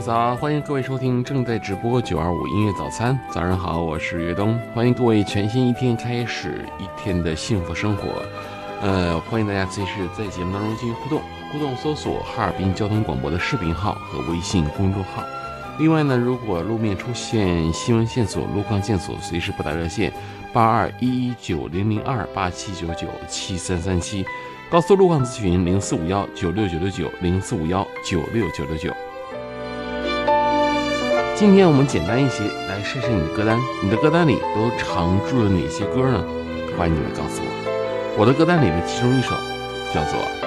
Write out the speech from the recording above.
早，欢迎各位收听正在直播925音乐早餐。早上好，我是岳东，欢迎各位全新一天开始一天的幸福生活。欢迎大家随时在节目当中进行互动搜索哈尔滨交通广播的视频号和微信公众号。另外呢，如果路面出现新闻线索、路况线索，随时拨打热线8211900287997337，高速路况咨询0451969969，0451969969。今天我们简单一些来试试你的歌单，你的歌单里都常驻了哪些歌呢？欢迎你们告诉我。我的歌单里的其中一首叫做